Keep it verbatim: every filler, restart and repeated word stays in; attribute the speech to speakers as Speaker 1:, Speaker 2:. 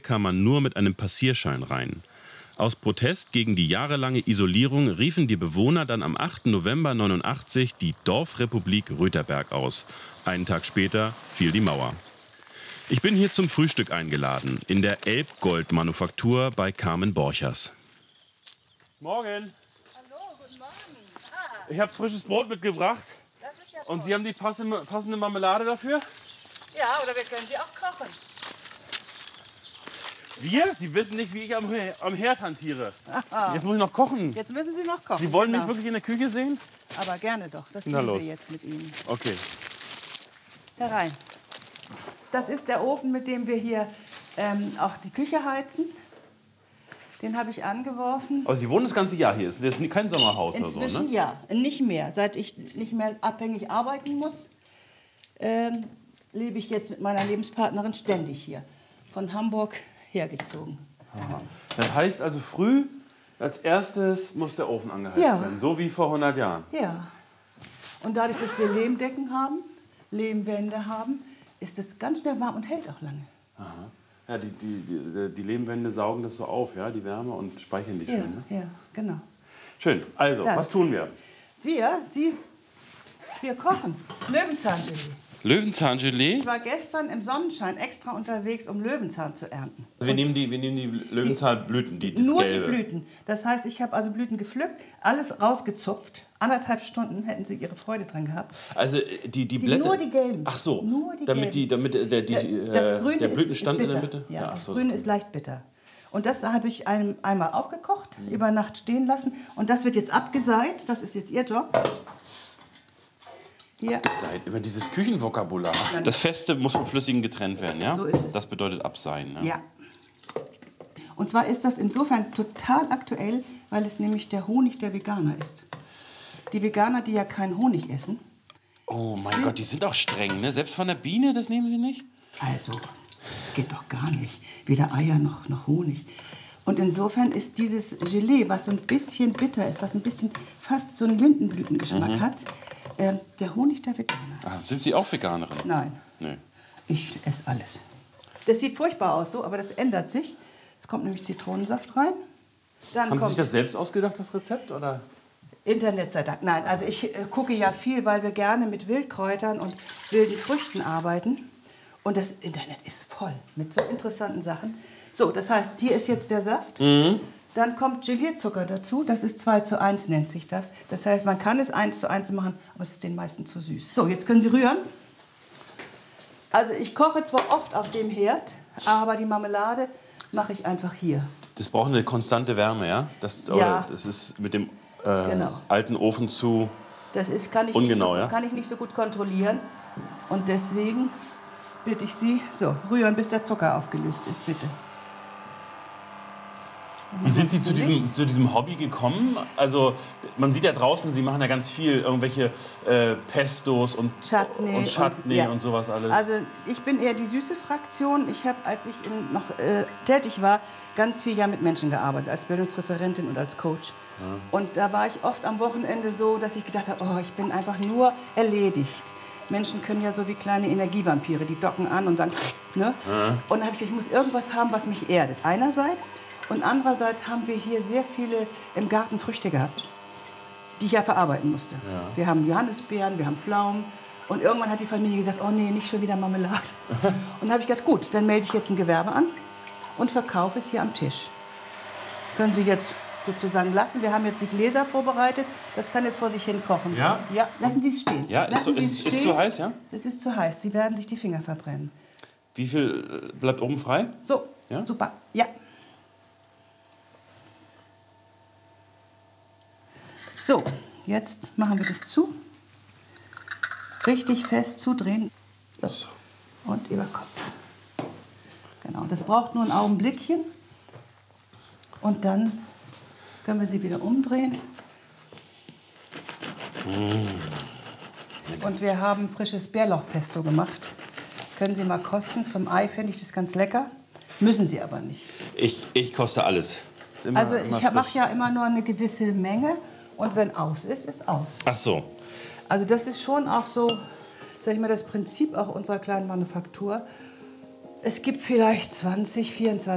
Speaker 1: kam man nur mit einem Passierschein rein. Aus Protest gegen die jahrelange Isolierung riefen die Bewohner dann am achten November neunundachtzig die Dorfrepublik Rüterberg aus. Einen Tag später fiel die Mauer. Ich bin hier zum Frühstück eingeladen, in der Elbgold-Manufaktur bei Carmen Borchers.
Speaker 2: Morgen.
Speaker 3: Hallo, guten Morgen. Ah,
Speaker 2: Ich habe frisches Brot mitgebracht.
Speaker 3: das ist ja
Speaker 2: Und
Speaker 3: toll.
Speaker 2: Sie haben die passende, passende Marmelade dafür?
Speaker 3: Ja, oder wir können sie auch kochen.
Speaker 2: Wir? Sie wissen nicht, wie ich am, Her- am Herd hantiere. Jetzt muss ich noch kochen.
Speaker 3: Jetzt müssen Sie noch kochen.
Speaker 2: Sie wollen mich
Speaker 3: genau.
Speaker 2: wirklich in der Küche sehen?
Speaker 3: Aber gerne doch. Das
Speaker 2: Na
Speaker 3: tun wir
Speaker 2: los.
Speaker 3: jetzt mit Ihnen.
Speaker 2: Okay.
Speaker 3: Herein. Das ist der Ofen, mit dem wir hier ähm, auch die Küche heizen. Den habe ich angeworfen.
Speaker 2: Aber Sie wohnen das ganze Jahr hier. Es ist jetzt kein Sommerhaus
Speaker 3: Inzwischen
Speaker 2: oder so, ne?
Speaker 3: ja, nicht mehr. Seit ich nicht mehr abhängig arbeiten muss, ähm, lebe ich jetzt mit meiner Lebenspartnerin ständig hier. Von Hamburg hergezogen.
Speaker 2: Aha. Das heißt also, früh als erstes muss der Ofen angeheizt
Speaker 3: Ja.
Speaker 2: werden. So wie vor hundert Jahren.
Speaker 3: Ja. Und dadurch, dass wir Lehmdecken haben, Lehmwände haben, ist es ganz schnell warm und hält auch lange.
Speaker 2: Aha. Ja, die, die, die, die Lehmwände saugen das so auf, ja, die Wärme, und speichern die
Speaker 3: Ja,
Speaker 2: schön. Ne?
Speaker 3: ja, genau.
Speaker 2: Schön. Also,
Speaker 3: Dann.
Speaker 2: was tun wir?
Speaker 3: Wir, Sie, wir kochen Löwenzahngelee.
Speaker 2: Löwenzahngelee.
Speaker 3: Ich war gestern im Sonnenschein extra unterwegs, um Löwenzahn zu ernten.
Speaker 2: Wir nehmen die, wir nehmen die Löwenzahnblüten, die, das
Speaker 3: Nur
Speaker 2: Gelbe.
Speaker 3: die Blüten. Das heißt, ich habe also Blüten gepflückt, alles rausgezupft. Anderthalb Stunden hätten Sie Ihre Freude dran gehabt.
Speaker 2: Also die, die
Speaker 3: Die,
Speaker 2: Blätter.
Speaker 3: nur die gelben.
Speaker 2: Ach so.
Speaker 3: Nur die
Speaker 2: damit die,
Speaker 3: gelben.
Speaker 2: damit der, die,
Speaker 3: Ja, das
Speaker 2: äh,
Speaker 3: Grüne
Speaker 2: der
Speaker 3: ist,
Speaker 2: Blütenstand
Speaker 3: ist
Speaker 2: in der
Speaker 3: bitter.
Speaker 2: Mitte.
Speaker 3: Ja,
Speaker 2: ach
Speaker 3: das
Speaker 2: so,
Speaker 3: Grüne ist leicht bitter. Und das habe ich ein, einmal aufgekocht, über Nacht stehen lassen. Und das wird jetzt abgeseit. Das ist jetzt Ihr Job. Hier.
Speaker 2: Seid über dieses Küchenvokabular. Das Feste muss vom Flüssigen getrennt werden, ja?
Speaker 3: So ist es.
Speaker 2: Das bedeutet abseien. Ne?
Speaker 3: Ja. Und zwar ist das insofern total aktuell, weil es nämlich der Honig der Veganer ist. Die Veganer, die ja keinen Honig essen.
Speaker 2: Oh mein Gott, die sind auch streng, ne? Selbst von der Biene, das nehmen sie nicht?
Speaker 3: Also, das geht doch gar nicht. Weder Eier noch, noch Honig. Und insofern ist dieses Gelee, was so ein bisschen bitter ist, was ein bisschen fast so einen Lindenblütengeschmack
Speaker 2: Mhm.
Speaker 3: hat, äh, der Honig der Veganer.
Speaker 2: Ah, sind Sie auch Veganerin?
Speaker 3: Nein,
Speaker 2: Nö.
Speaker 3: ich esse alles. Das sieht furchtbar aus so, aber das ändert sich. Es kommt nämlich Zitronensaft rein. Dann
Speaker 2: Haben Sie
Speaker 3: kommt
Speaker 2: sich das selbst ausgedacht, das Rezept? Oder?
Speaker 3: Internetseite. Nein, also ich äh, gucke ja viel, weil wir gerne mit Wildkräutern und wilden Früchten arbeiten. Und das Internet ist voll mit so interessanten Sachen. So, das heißt, hier ist jetzt der Saft.
Speaker 2: Mhm.
Speaker 3: Dann kommt Gelierzucker dazu. Das ist zwei zu eins, nennt sich das. Das heißt, man kann es eins zu eins machen, aber es ist den meisten zu süß. So, jetzt können Sie rühren. Also ich koche zwar oft auf dem Herd, aber die Marmelade mache ich einfach hier.
Speaker 2: Das braucht eine konstante Wärme, ja? Das,
Speaker 3: Ja.
Speaker 2: Oder das ist mit dem äh,
Speaker 3: Genau.
Speaker 2: alten Ofen zu...
Speaker 3: Das ist, kann, ich
Speaker 2: Ungenau,
Speaker 3: nicht so,
Speaker 2: ja?
Speaker 3: kann ich nicht so gut kontrollieren. Und deswegen bitte ich Sie, so, rühren, bis der Zucker aufgelöst ist, bitte.
Speaker 2: Wie sind Sie
Speaker 3: Licht.
Speaker 2: zu diesem, zu diesem Hobby gekommen? Also man sieht ja draußen, Sie machen ja ganz viel, irgendwelche äh, Pestos und
Speaker 3: Chutney
Speaker 2: und, Chutney
Speaker 3: ja.
Speaker 2: und sowas alles.
Speaker 3: Also ich bin eher die süße Fraktion. Ich habe, als ich in, noch äh, tätig war, ganz viel ja mit Menschen gearbeitet, als Bildungsreferentin und als Coach. Und da war ich oft am Wochenende so, dass ich gedacht habe, oh, ich bin einfach nur erledigt. Menschen können ja so wie kleine Energievampire, die docken an und dann... Ne? Und dann habe ich gedacht, ich muss irgendwas haben, was mich erdet. Einerseits. Und andererseits haben wir hier sehr viele im Garten Früchte gehabt, die ich ja verarbeiten musste.
Speaker 2: Ja.
Speaker 3: Wir haben Johannisbeeren, wir haben Pflaumen. Und irgendwann hat die Familie gesagt, oh nee, nicht schon wieder Marmelade. Und dann habe ich gedacht, gut, dann melde ich jetzt ein Gewerbe an und verkaufe es hier am Tisch. Können Sie jetzt sozusagen lassen. Wir haben jetzt die Gläser vorbereitet. Das kann jetzt vor sich hin kochen.
Speaker 2: Ja?
Speaker 3: Ja, lassen Sie es stehen.
Speaker 2: Ja, ist
Speaker 3: lassen
Speaker 2: so-
Speaker 3: Sie
Speaker 2: ist-
Speaker 3: es
Speaker 2: ist
Speaker 3: stehen.
Speaker 2: zu heiß, ja?
Speaker 3: Es ist zu heiß. Sie werden sich die Finger verbrennen.
Speaker 2: Wie viel äh, bleibt oben frei?
Speaker 3: So,
Speaker 2: Ja?
Speaker 3: super. Ja. So, jetzt machen wir das zu. Richtig fest zudrehen. So.
Speaker 2: So.
Speaker 3: Und über Kopf. Genau, das braucht nur ein Augenblickchen. Und dann können wir sie wieder umdrehen. Und wir haben frisches Bärlauchpesto gemacht. Können Sie mal kosten. Zum Ei finde ich das ganz lecker. Müssen Sie aber nicht.
Speaker 2: Ich, ich koste alles. Immer,
Speaker 3: Also
Speaker 2: immer
Speaker 3: ich
Speaker 2: frisch.
Speaker 3: mache ja immer nur eine gewisse Menge. Und wenn aus ist, ist aus.
Speaker 2: Ach so.
Speaker 3: Also das ist schon auch so, sag ich mal, das Prinzip auch unserer kleinen Manufaktur. Es gibt vielleicht zwanzig, vierundzwanzig